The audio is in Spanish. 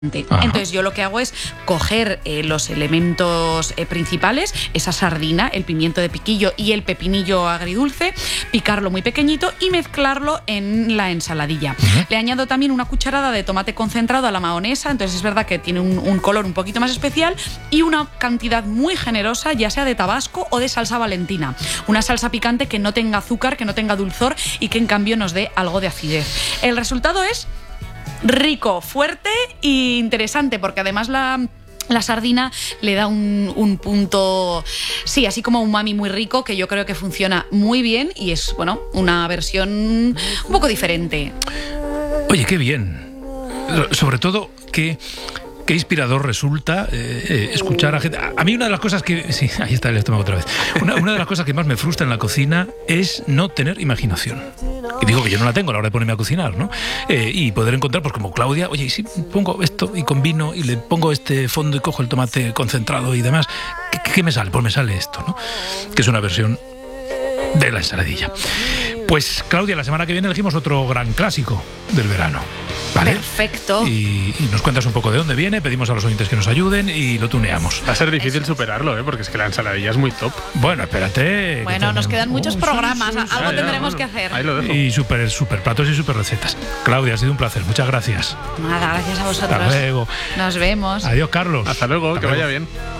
Ajá. Entonces yo lo que hago es coger los elementos principales, esa sardina, el pimiento de piquillo y el pepinillo agridulce, picarlo muy pequeñito y mezclarlo en la ensaladilla. Le añado también una cucharada de tomate concentrado a la mahonesa, entonces es verdad que tiene un color un poquito más especial, y una cantidad muy generosa, ya sea de tabasco o de salsa valentina. Una salsa picante que no tenga azúcar, que no tenga dulzor y que en cambio nos dé algo de acidez. El resultado es rico, fuerte e interesante, porque además la sardina le da un punto, sí, así como umami muy rico, que yo creo que funciona muy bien y es, bueno, una versión un poco diferente. Oye, qué bien. Sobre todo, qué inspirador resulta escuchar a gente. A mí una de las cosas que... Sí, ahí está el estómago otra vez. Una de las cosas que más me frustra en la cocina es no tener imaginación. Y digo que yo no la tengo a la hora de ponerme a cocinar, ¿no? Y poder encontrar, pues como Claudia, oye, y si pongo esto y combino y le pongo este fondo y cojo el tomate concentrado y demás, ¿qué me sale? Pues me sale esto, ¿no? Que es una versión de la ensaladilla. Pues Claudia, la semana que viene elegimos otro gran clásico del verano, ¿vale? Perfecto. Y nos cuentas un poco de dónde viene, pedimos a los oyentes que nos ayuden y lo tuneamos. Va a ser difícil superarlo, porque es que la ensaladilla es muy top. Bueno, espérate. Bueno, nos quedan muchos programas, sí. algo tendremos que hacer. Ahí lo dejo. Y super platos y super recetas. Claudia, ha sido un placer, muchas gracias. Nada, gracias a vosotros. Hasta luego. Nos vemos. Adiós, Carlos. Hasta luego, que luego. vaya bien.